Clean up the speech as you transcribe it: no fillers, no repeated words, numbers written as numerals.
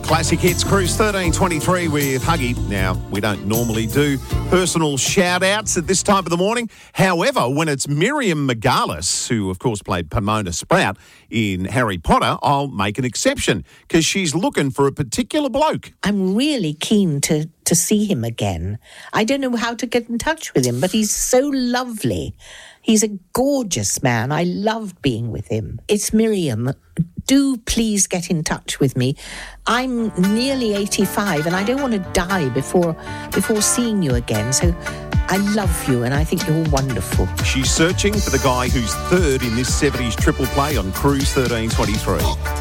Classic Hits Cruise 1323 with Huggy. Now, we don't normally do personal shout-outs at this time of the morning. However, when it's Miriam Megalis, who, of course, played Pomona Sprout in Harry Potter, I'll make an exception because she's looking for a particular bloke. I'm really keen to see him again. I don't know how to get in touch with him, but he's so lovely. He's a gorgeous man. I loved being with him. It's Miriam. Do please get in touch with me. I'm nearly 85 and I don't want to die before seeing you again. So I love you and I think you're wonderful. She's searching for the guy who's third in this 70s triple play on Cruise 1323.